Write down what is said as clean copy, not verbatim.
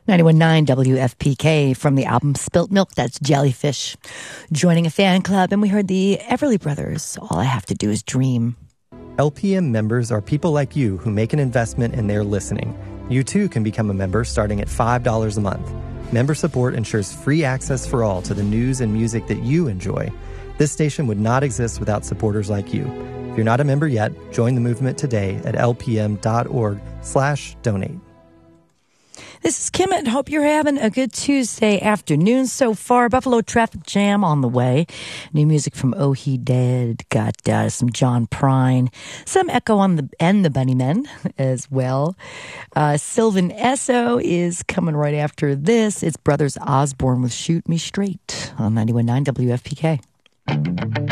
91.9 WFPK from the album Spilt Milk, that's Jellyfish. Joining a fan club, and we heard the Everly Brothers, All I Have to Do Is Dream. LPM members are people like you who make an investment in their listening. You too can become a member starting at $5 a month. Member support ensures free access for all to the news and music that you enjoy. This station would not exist without supporters like you. If you're not a member yet, join the movement today at lpm.org/donate. This is Kim, and hope you're having a good Tuesday afternoon so far. Buffalo Traffic Jam on the way. New music from Oh He Dead. Got some John Prine. Some Echo on the Bunnymen as well. Sylvan Esso is coming right after this. It's Brothers Osborne with Shoot Me Straight on 91.9 WFPK.